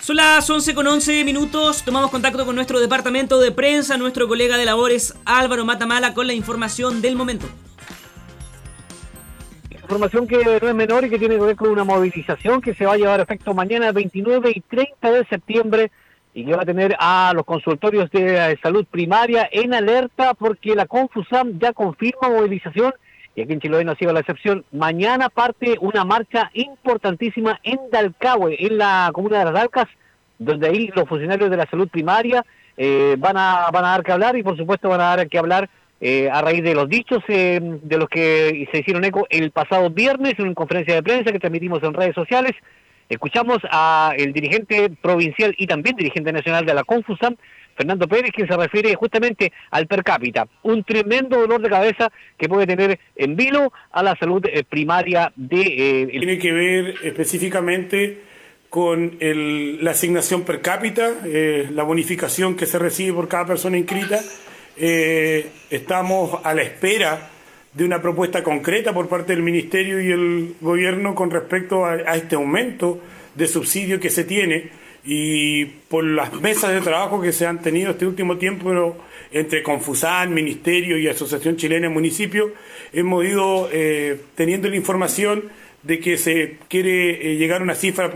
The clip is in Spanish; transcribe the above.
Son las 11:11. Tomamos contacto con nuestro departamento de prensa, nuestro colega de labores Álvaro Matamala con la información del momento. Información que no es menor y que tiene que ver con una movilización que se va a llevar a efecto mañana 29 y 30 de septiembre y que va a tener a los consultorios de salud primaria en alerta porque la Confusam ya confirma movilización y aquí en Chiloé no ha sido la excepción. Mañana parte una marcha importantísima en Dalcahue, en la comuna de Las Dalcas, donde ahí los funcionarios de la salud primaria van a dar que hablar y por supuesto van a dar que hablar a raíz de los dichos de los que se hicieron eco el pasado viernes en una conferencia de prensa que transmitimos en redes sociales. Escuchamos a el dirigente provincial y también dirigente nacional de la Confusam, Fernando Pérez, quien se refiere justamente al per cápita, un tremendo dolor de cabeza que puede tener en vilo a la salud primaria de... Tiene que ver específicamente con la asignación per cápita, la bonificación que se recibe por cada persona inscrita. Estamos a la espera de una propuesta concreta por parte del Ministerio y el Gobierno con respecto a este aumento de subsidio que se tiene y por las mesas de trabajo que se han tenido este último tiempo entre Confusam, Ministerio y Asociación Chilena de Municipios, hemos ido teniendo la información de que se quiere llegar a una cifra